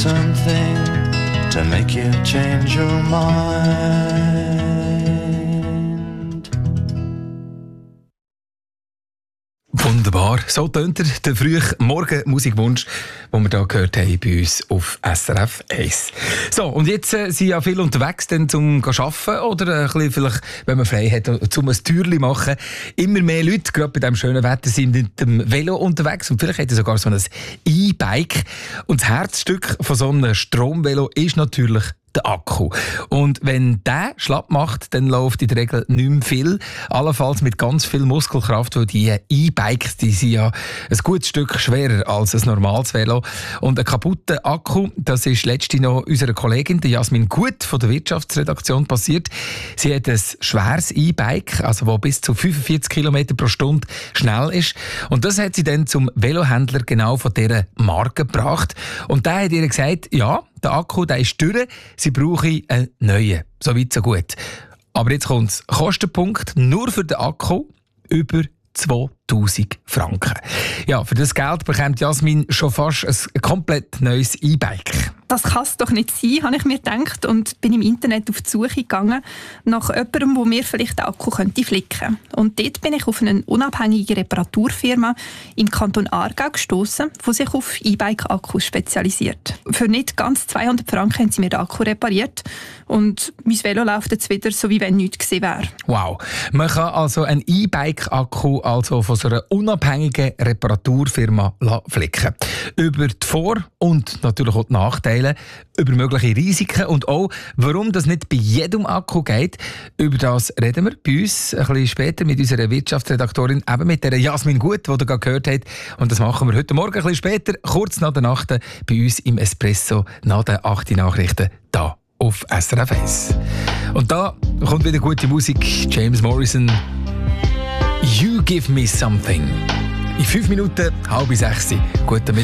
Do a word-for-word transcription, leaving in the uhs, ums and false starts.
something to make you change your mind. Wunderbar. So tönt er, der frühe Morgen-Musikwunsch, den wir hier gehört haben bei uns auf S R F eins. So, und jetzt äh, sind ja viele unterwegs, dann zum Arbeiten oder ein bisschen vielleicht, wenn man frei hat, zum ein Türchen machen. Immer mehr Leute, gerade bei diesem schönen Wetter, sind mit dem Velo unterwegs und vielleicht hat er sogar so ein E-Bike. Und das Herzstück von so einem Stromvelo ist natürlich der Akku. Und wenn der schlapp macht, dann läuft in der Regel nicht mehr viel. Allenfalls mit ganz viel Muskelkraft, weil die E-Bikes, die sind ja ein gutes Stück schwerer als ein normales Velo. Und ein kaputter Akku, das ist letztens noch unserer Kollegin, der Jasmin Gut von der Wirtschaftsredaktion, passiert. Sie hat ein schweres E-Bike, also das bis zu fünfundvierzig Kilometer pro Stunde schnell ist. Und das hat sie dann zum Velohändler genau von dieser Marke gebracht. Und der hat ihr gesagt, ja, der Akku, der ist durch, sie brauche einen neuen. So weit, so gut. Aber jetzt kommt es. Kostenpunkt nur für den Akku über zweitausend Franken. Ja, für das Geld bekommt Jasmin schon fast ein komplett neues E-Bike. Das kann es doch nicht sein, habe ich mir gedacht und bin im Internet auf die Suche gegangen nach jemandem, der mir vielleicht den Akku könnte flicken könnte. Und dort bin ich auf eine unabhängige Reparaturfirma im Kanton Aargau gestoßen, die sich auf E-Bike-Akkus spezialisiert. Für nicht ganz zweihundert Franken haben sie mir den Akku repariert und mein Velo läuft jetzt wieder, so wie wenn nichts gewesen wäre. Wow. Man kann also einen E-Bike-Akku also von so einer unabhängigen Reparaturfirma flicken. Über die Vor- und natürlich auch die Nachteile, über mögliche Risiken und auch, warum das nicht bei jedem Akku geht. Über das reden wir bei uns ein bisschen später mit unserer Wirtschaftsredaktorin, eben mit der Jasmin Gut, die ihr gerade gehört habt. Und das machen wir heute Morgen ein bisschen später, kurz nach der Nacht, bei uns im Espresso, nach den acht Nachrichten, da auf S R F eins. Und da kommt wieder gute Musik. James Morrison, You Give Me Something. In fünf Minuten, halb sechs. Guten Mittag.